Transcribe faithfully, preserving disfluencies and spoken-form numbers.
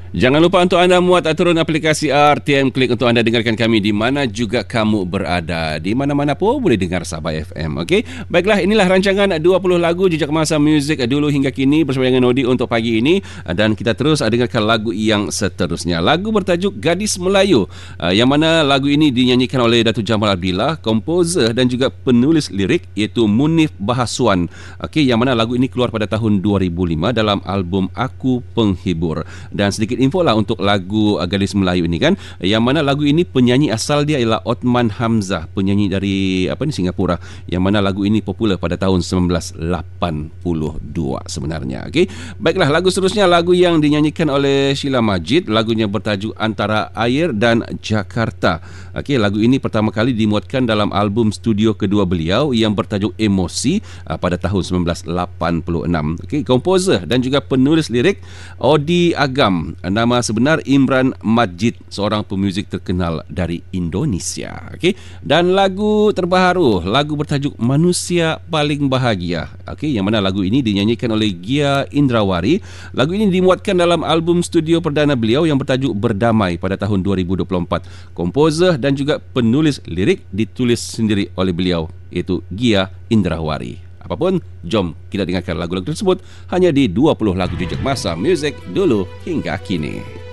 Jangan lupa untuk anda muat atau turun aplikasi R T M Click untuk anda dengarkan kami di mana juga kamu berada. Di mana-mana pun boleh dengar Sabah F M. Okey. Baiklah, inilah rancangan dua puluh lagu jejak masa muzik dulu hingga kini bersama dengan Nodi untuk pagi ini, dan kita terus dengarkan lagu yang seterusnya. Lagu bertajuk Gadis Melayu, yang mana lagu ini dinyanyikan oleh Datuk Jamal Abdillah, komposer dan juga penulis lirik iaitu Munif Bahaswan. Okey, yang mana lagu ini keluar pada tahun dua ribu lima dalam album Aku Penghibur. Dan sedikit info lah untuk lagu Gadis Melayu ini kan, yang mana lagu ini penyanyi asal dia ialah Othman Hamzah, penyanyi dari apa ni Singapura, yang mana lagu ini popular pada tahun seribu sembilan ratus lapan puluh dua sebenarnya. Okey, baiklah, lagu seterusnya lagu yang dinyanyikan oleh Sheila Majid, lagunya bertajuk Antara Air dan Jakarta. Okey, lagu ini pertama kali dimuatkan dalam album studio kedua beliau yang bertajuk Emosi pada tahun seribu sembilan ratus lapan puluh enam. Okey, komposer dan juga penulis lirik Odi Agam. Nama sebenar Imran Majid, seorang pemuzik terkenal dari Indonesia. Okey, dan lagu terbaru, lagu bertajuk Manusia Paling Bahagia. Okey, yang mana lagu ini dinyanyikan oleh Gia Indrawari. Lagu ini dimuatkan dalam album studio perdana beliau yang bertajuk Berdamai pada tahun dua ribu dua puluh empat. Komposer dan juga penulis lirik ditulis sendiri oleh beliau iaitu Gia Indrawari. Apapun, jom kita dengarkan lagu-lagu tersebut hanya di dua puluh lagu jejak masa muzik dulu hingga kini.